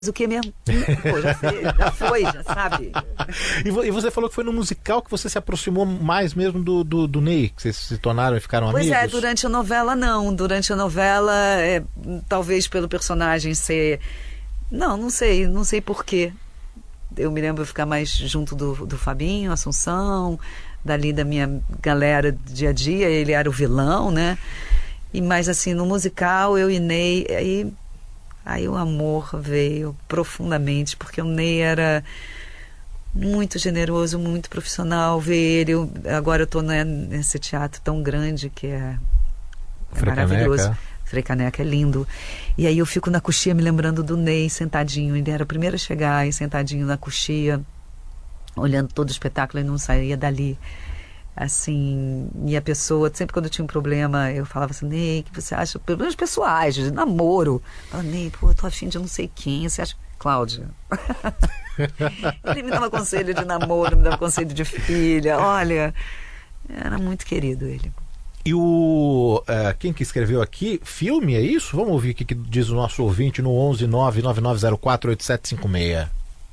O que mesmo? Pô, já foi, já sabe. E você falou que foi no musical que você se aproximou mais mesmo do Ney, que vocês se tornaram e ficaram amigos? Pois é, durante a novela não. Durante a novela, talvez pelo personagem ser... Não sei por quê. Eu me lembro de ficar mais junto do Fabinho, Assunção, dali da minha galera do dia a dia, ele era o vilão, né? E mais assim, no musical, eu e Ney, aí o amor veio profundamente, porque o Ney era muito generoso, muito profissional. Ver ele, agora eu estou nesse teatro tão grande que é maravilhoso. Frei Caneca é lindo. E aí eu fico na coxia me lembrando do Ney sentadinho. Ele era o primeiro a chegar e sentadinho na coxia, olhando todo o espetáculo e não saía dali. Assim, e a pessoa, sempre quando eu tinha um problema, eu falava assim, Ney, o que você acha? Problemas pessoais, de namoro. Fala, Ney, pô, eu tô afim de não sei quem, você acha? Cláudia. Ele me dava conselho de namoro, me dava conselho de filha, olha, era muito querido ele. E quem que escreveu aqui, filme, é isso? Vamos ouvir o que diz o nosso ouvinte no 11999048756.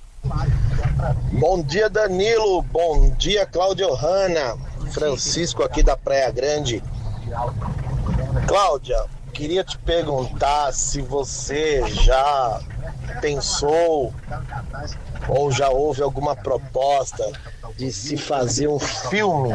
Bom dia, Danilo. Bom dia, Cláudia Hanna. Francisco aqui da Praia Grande. Cláudia, queria te perguntar se você já pensou ou já houve alguma proposta de se fazer um filme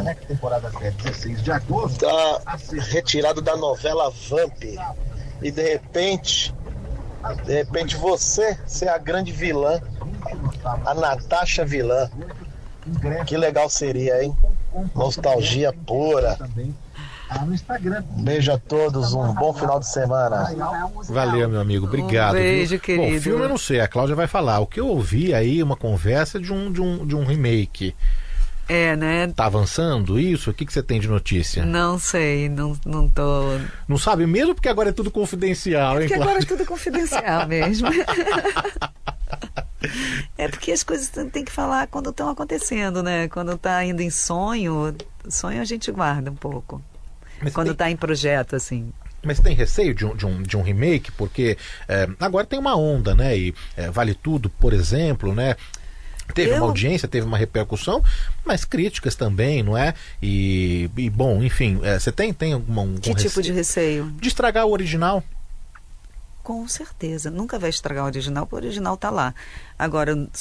retirado da novela Vamp e de repente você ser a grande vilã, a Natasha vilã. Que legal seria, hein? Nostalgia pura. Um beijo a todos, um bom final de semana. Valeu, meu amigo, obrigado. Um beijo, querido. Bom, filme eu não sei, a Cláudia vai falar. O que eu ouvi aí, uma conversa de um remake. É, né? Tá avançando isso? O que você tem de notícia? Não sei, não tô... Não sabe mesmo? Porque agora é tudo confidencial, hein, Porque Cláudia? agora é tudo confidencial mesmo. É porque as coisas tem que falar quando estão acontecendo, né? Quando tá ainda em sonho a gente guarda um pouco. Mas quando tá em projeto, assim. Mas tem receio de um remake? Porque agora tem uma onda, né? E Vale Tudo, por exemplo, né? Teve uma audiência, teve uma repercussão, mas críticas também, não é? E bom, enfim, você tem algum Que tipo de receio? De estragar o original? Com certeza, nunca vai estragar o original, porque o original tá lá. Agora,